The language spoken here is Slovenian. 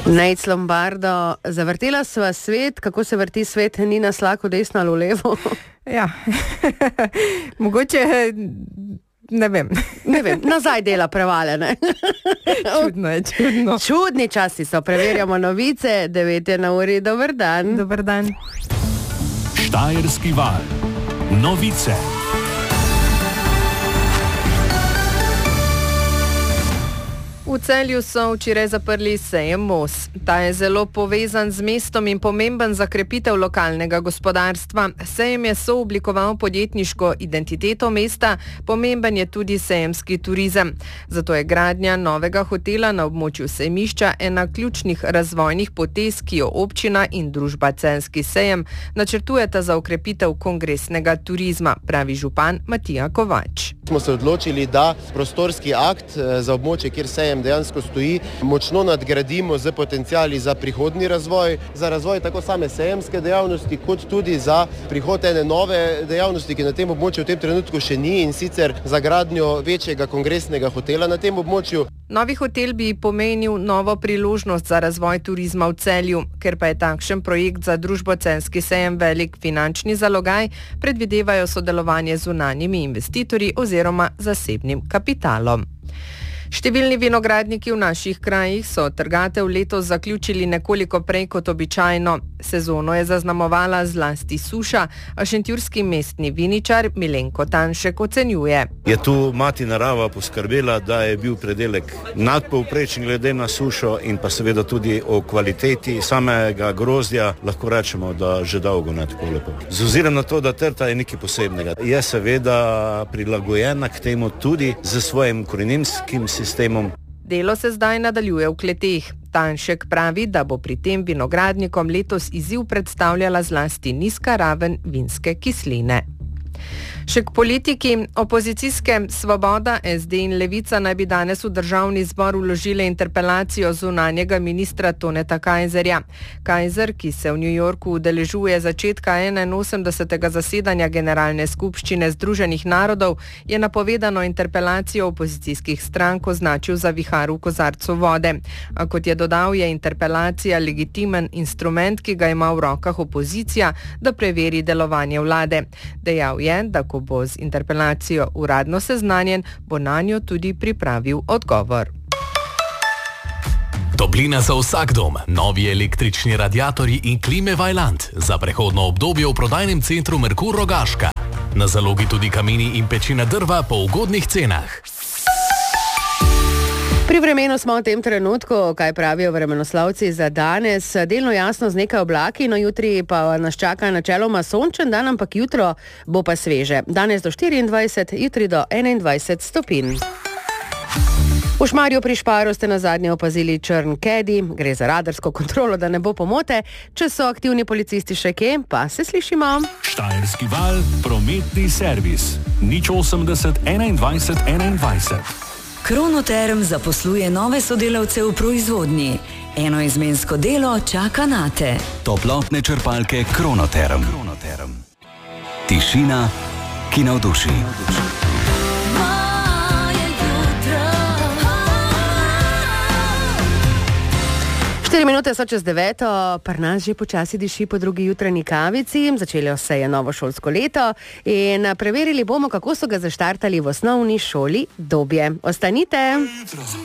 Nejc Lombardo, zavrtela sva svet, kako se vrti svet, ni nas lahko desno ali levo? Ja, mogoče, ne vem. Nazaj dela prevaljene. Čudno je, čudno. Čudni časi so, preverjamo novice, 9 je na uri, dober dan. Dober dan. Štajerski val, novice. V Celju so včeraj zaprli sejem Mos. Ta je zelo povezan z mestom in pomemben za krepitev lokalnega gospodarstva. Sejem je sooblikoval podjetniško identiteto mesta, pomemben je tudi sejemski turizem. Zato je gradnja novega hotela na območju sejmišča ena ključnih razvojnih potez, ki jo občina in družba Celjski sejem načrtujeta za okrepitev kongresnega turizma, pravi župan Matija Kovač. Smo se odločili, da prostorski akt za območje, kjer sejem dejansko stoji, močno nadgradimo z potenciali za prihodnji razvoj, za razvoj tako same sejemske dejavnosti, kot tudi za prihod ene nove dejavnosti, ki na tem območju v tem trenutku še ni, in sicer za gradnjo večjega kongresnega hotela na tem območju. Novi hotel bi pomenil novo priložnost za razvoj turizma v Celju. Ker pa je takšen projekt za družbo Celjski sejem velik finančni zalogaj, predvidevajo sodelovanje z zunanjimi investitorji oziroma zasebnim kapitalom. Številni vinogradniki v naših krajih so trgatev letos zaključili nekoliko prej kot običajno. Sezono je zaznamovala zlasti suša, a šentjurski mestni viničar Milenko Tanšek ocenjuje. Je tu mati narava poskrbela, da je bil predelek nadpovprečen glede na sušo in pa seveda tudi o kvaliteti samega grozdja lahko rečemo, da že dolgo ne tako lepo. Z ozirom na to, da trta je nekaj posebnega, je seveda prilagojena k temu tudi z svojim koreninjskim sistemom. Delo se zdaj nadaljuje v kleteh. Tanšek pravi, da bo pri tem vinogradnikom letos izziv predstavljala zlasti nizka raven vinske kisline. Še k politiki. Opozicijske Svoboda, SD in Levica naj bi danes v državni zbor vložile interpelacijo zunanjega ministra Toneta Kajzerja. Kajzer, ki se v New Yorku udeležuje začetka 81. zasedanja Generalne skupščine Združenih narodov, je napovedano interpelacijo opozicijskih strank označil za vihar v kozarcu vode. A kot je dodal, je interpelacija legitimen instrument, ki ga ima v rokah opozicija, da preveri delovanje vlade. Dejal je, da ko bo z interpelacijo uradno seznanjen, bo nanjo tudi pripravil odgovor. Toplina za vsak dom, novi električni radiatorji in klime Vaillant za prehodno obdobje v prodajnem centru Merkur Rogaška. Na zalogi tudi kamini in pečina drva po ugodnih cenah. Pri vremenu smo v tem trenutku, kaj pravijo vremenoslovci za danes, delno jasno z nekaj oblaki, no jutri pa nas čaka načeloma sončen dan, ampak jutro bo pa sveže. Danes do 24, jutri do 21 stopinj. V Šmarju pri Šparu ste nazadnje opazili črn Caddy, gre za radarsko kontrolo, da ne bo pomote. Če so aktivni policisti še kje, pa se slišimo. Štajerski val, prometni servis, 080 21 21. Kronoterm zaposluje nove sodelavce v proizvodnji. Enoizmensko delo čaka nate. Toplotne črpalke Kronoterm. Tišina, ki navduši. 4 minute so čez 9, pri nas že počasi diši po drugi jutranji kavici, začelo se je novo šolsko leto in preverili bomo, kako so ga zaštartali v osnovni šoli Dobje. Ostanite!